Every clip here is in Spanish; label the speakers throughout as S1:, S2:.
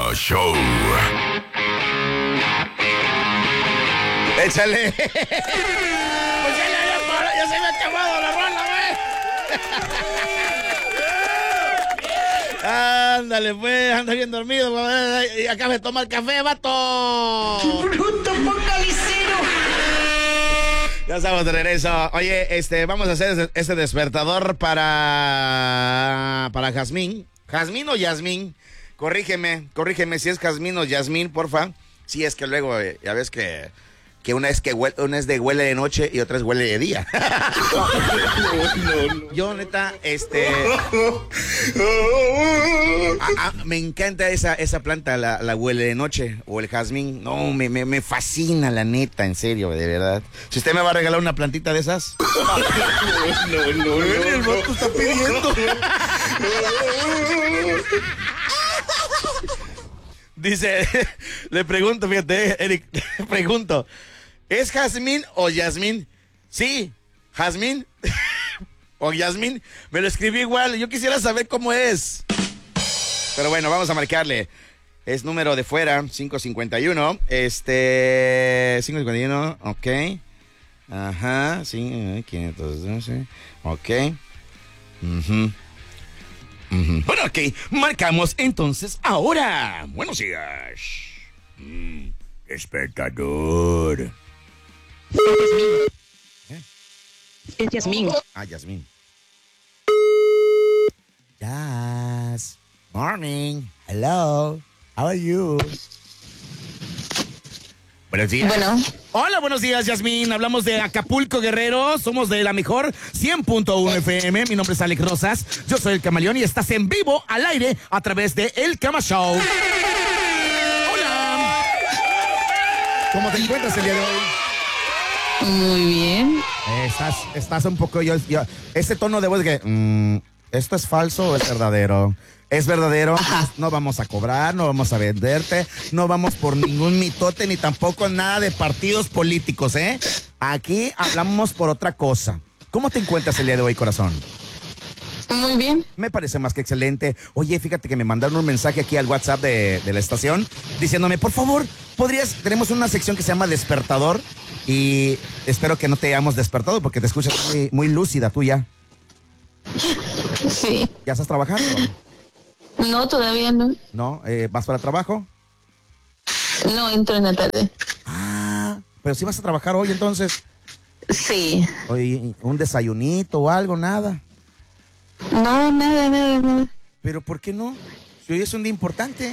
S1: Cama Show.
S2: Échale. Pues ya se me ha acabado la rola, güey. Ándale, pues, anda bien dormido, güey. Y acaba de tomar café, vato.
S3: ¡Bruto focalicero!
S2: Ya estamos de regreso. Oye, vamos a hacer este despertador para Jazmín. ¿Jazmín o Yasmín? Corrígeme si es Jazmín o Yasmín, porfa. Sí, es que luego, ya ves que una es de huele de noche y otra es huele de día. No. Yo, neta, me encanta esa planta, la huele de noche o el jazmín. No, me fascina, la neta, en serio, de verdad. Si usted me va a regalar una plantita de esas. No. El vato está pidiendo. Dice, le pregunto, fíjate, Eric, le pregunto, ¿es Jazmín o Yasmín? Sí, Jazmín o Yasmín, me lo escribió igual, yo quisiera saber cómo es. Pero bueno, vamos a marcarle. Es número de fuera, 551, 551, ok. Ajá, sí, 512, ok. Bueno, ok, marcamos entonces ahora. Buenos días. Espectador.
S4: Es Yasmín.
S2: Ah, Yasmín. Yes. Morning. Hello. How are you? Buenos días.
S4: Bueno.
S2: Hola, buenos días, Yasmín. Hablamos de Acapulco, Guerrero. Somos de la mejor 100.1 FM. Mi nombre es Alex Rosas. Yo soy el Camaleón y estás en vivo al aire a través de El Cama Show. Hola. ¿Cómo te encuentras el día de hoy?
S4: Muy bien.
S2: Estás un poco... ese tono de voz que... ¿esto es falso o es verdadero? Es verdadero.
S4: Ajá.
S2: No vamos a cobrar, no vamos a venderte, no vamos por ningún mitote ni tampoco nada de partidos políticos, ¿eh? Aquí hablamos por otra cosa. ¿Cómo te encuentras el día de hoy, corazón?
S4: Muy bien.
S2: Me parece más que excelente. Oye, fíjate que me mandaron un mensaje aquí al WhatsApp de la estación diciéndome, por favor, tenemos una sección que se llama Despertador y espero que no te hayamos despertado porque te escuchas muy, muy lúcida tú ya.
S4: Sí.
S2: ¿Ya estás trabajando?
S4: No, todavía no.
S2: ¿No? ¿Vas para el trabajo?
S4: No, entro en la tarde.
S2: Ah, pero si vas a trabajar hoy entonces.
S4: Sí.
S2: Oye, un desayunito o algo, nada.
S4: No, nada.
S2: ¿Pero por qué no? Si hoy es un día importante.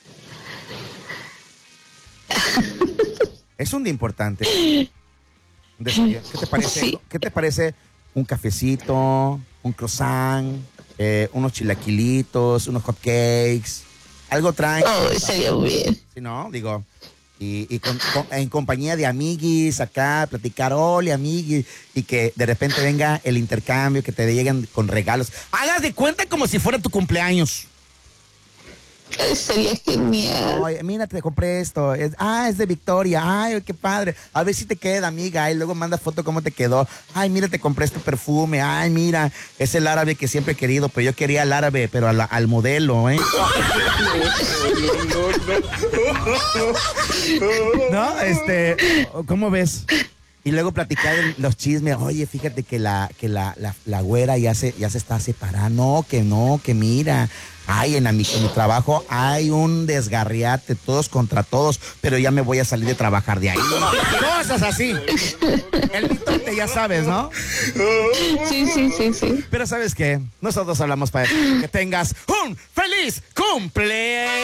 S2: Es un día importante. Un desayuno. ¿Qué te parece?
S4: Sí.
S2: ¿Qué te parece un cafecito, un croissant, unos chilaquilitos, unos hotcakes? Algo tranqui.
S4: Oh, estaría muy bien.
S2: Sí, ¿no? Digo, y en compañía de amiguis acá, platicar, ole, amiguis, y que de repente venga el intercambio, que te lleguen con regalos. Hagas de cuenta como si fuera tu cumpleaños.
S4: Sería genial.
S2: Oye, mira, te compré esto. Es de Victoria. Ay, qué padre. A ver si te queda, amiga. Y luego manda foto cómo te quedó. Ay, mira, te compré este perfume. Ay, mira, es el árabe que siempre he querido, pero yo quería el árabe, pero al modelo, ¿eh? ¿No? ¿Cómo ves? Y luego platicar los chismes. Oye, fíjate que la güera ya se está separando. No, que mira. Ay, en mi trabajo hay un desgarriate, todos contra todos, pero ya me voy a salir de trabajar de ahí. Cosas así. El mitote, ya sabes, ¿no?
S4: Sí.
S2: Pero ¿sabes qué? Nosotros hablamos para que tengas un feliz cumpleaños.